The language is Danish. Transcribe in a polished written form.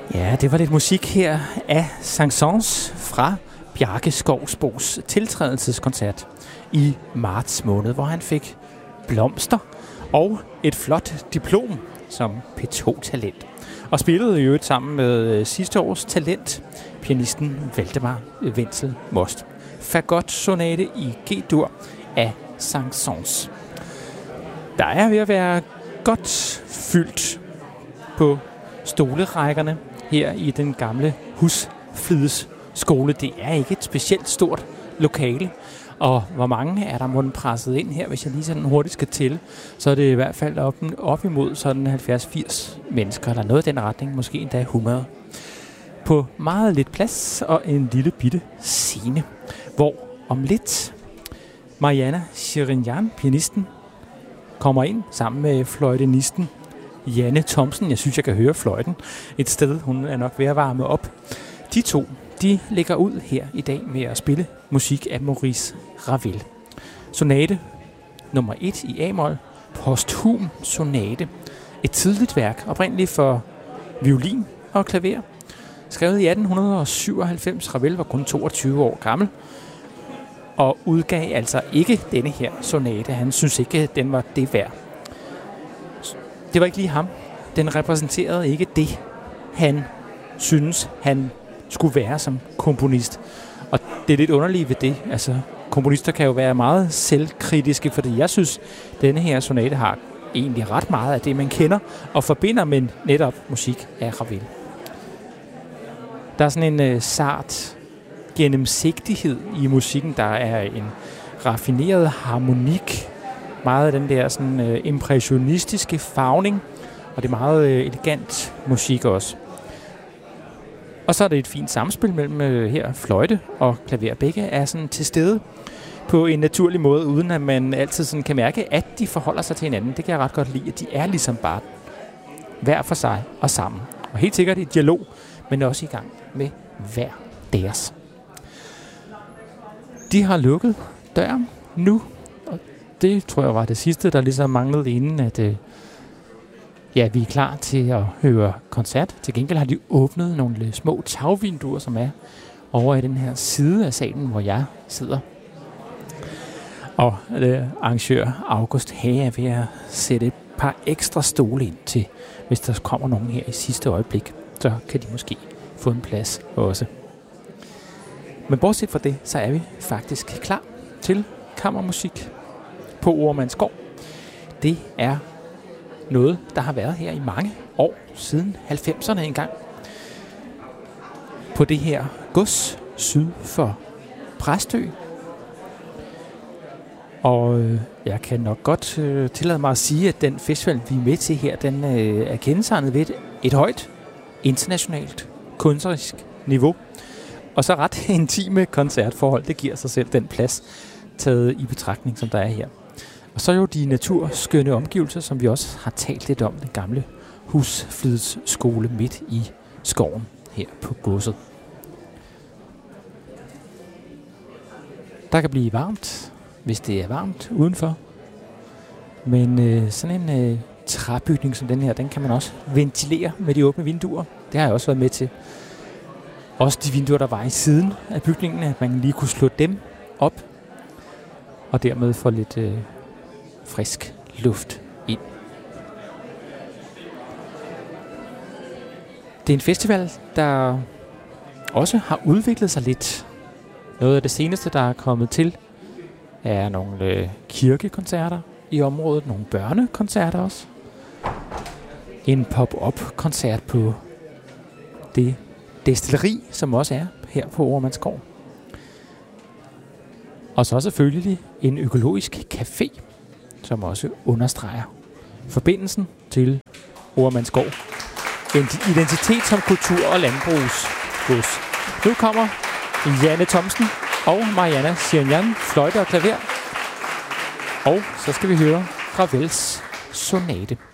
Ja, det var lidt musik her af Saint-Saëns fra Bjarke Skovsbos tiltrædelseskoncert i marts måned, hvor han fik blomster og et flot diplom som P2-talent. Og spillede jo sammen med sidste års talent, pianisten Valdemar Wenzel Most. Fagot-sonate i G-dur af Saint-Saëns. Der er ved at være godt fyldt på stolerækkerne her i den gamle Husflides skole. Det er ikke et specielt stort lokale, og hvor mange er der måden presset ind her, hvis jeg lige sådan hurtigt skal tælle, så er det i hvert fald op imod sådan 70-80 mennesker, eller noget i den retning, måske endda 100. På meget lidt plads og en lille bitte scene, hvor om lidt Mariana Shirinyan, pianisten, kommer ind sammen med fløjtenisten Janne Thomsen. Jeg synes, jeg kan høre fløjten et sted. Hun er nok ved at varme op. De to, de lægger ud her i dag med at spille musik af Maurice Ravel. Sonate nummer 1 i A-mol, Posthum sonate. Et tidligt værk, oprindeligt for violin og klaver. Skrevet i 1897. Ravel var kun 22 år gammel og udgav altså ikke denne her sonate. Han synes ikke, den var det værd. Det var ikke lige ham. Den repræsenterede ikke det, han synes, han skulle være som komponist. Og det er lidt underligt ved det. Altså, komponister kan jo være meget selvkritiske, fordi jeg synes, denne her sonate har egentlig ret meget af det, man kender og forbinder med netop musik af Ravel. Der er sådan en sart gennemsigtighed i musikken. Der er en raffineret harmonik, meget af den der sådan impressionistiske farvning, og det er meget elegant musik også. Og så er det et fint samspil mellem her fløjte og klaver. Begge er sådan til stede på en naturlig måde, uden at man altid sådan kan mærke, at de forholder sig til hinanden. Det kan jeg ret godt lide, at de er ligesom bare hver for sig og sammen. Og helt sikkert i dialog, men også i gang med hver deres. De har lukket døren nu, og det tror jeg var det sidste, der ligesom manglede inden, at vi er klar til at høre koncert. Til gengæld har de åbnet nogle små tagvinduer, som er over i den her side af salen, hvor jeg sidder. Og arrangør August Hage er ved at sætte et par ekstra stole ind til, hvis der kommer nogen her i sidste øjeblik, så kan de måske få en plads også. Men bortset fra det, så er vi faktisk klar til kammermusik på Oremandsgård. Det er noget, der har været her i mange år, siden 90'erne engang. På det her gods syd for Præstø. Og jeg kan nok godt tillade mig at sige, at den festival, vi er med til her, den er kendetegnet ved et højt internationalt kunstnerisk niveau. Og så ret intime koncertforhold, det giver sig selv den plads, taget i betragtning, som der er her. Og så er jo de naturskønne omgivelser, som vi også har talt lidt om, den gamle Husflides skole midt i skoven her på godset. Der kan blive varmt, hvis det er varmt udenfor. Men sådan en træbygning som den her, den kan man også ventilere med de åbne vinduer. Det har jeg også været med til. Også de vinduer, der var i siden af bygningen, at man lige kunne slå dem op, og dermed få lidt frisk luft ind. Det er en festival, der også har udviklet sig lidt. Noget af det seneste, der er kommet til, er nogle kirkekoncerter i området, nogle børnekoncerter også. En pop-up-koncert på det destilleri, som også er her på Oremandsgård. Og så selvfølgelig en økologisk café, som også understreger forbindelsen til Oremandsgård. En identitet som kultur- og landbrugsgods. Nu kommer Janne Thomsen og Mariana Shirinyan, fløjte og klaver. Og så skal vi høre Ravels sonate.